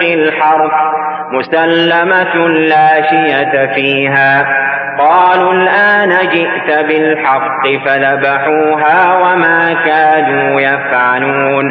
الحرث مسلمة لا شية فيها. قالوا الآن جئت بالحق فذبحوها وما كادوا يفعلون.